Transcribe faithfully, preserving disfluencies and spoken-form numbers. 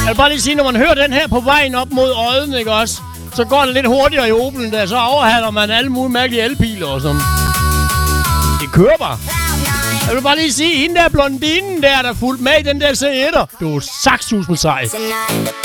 Jeg vil bare lige sige, når man hører den her på vejen op mod Odden, ikke også? Så går det lidt hurtigere i Opelen der, så overhaler man alle mulige mærkelige elbiler og sådan. Det kører bare. Jeg vil bare lige sige, hende der blondinen der, der fulgte med i den der C et'er. Du er sakssus med sej.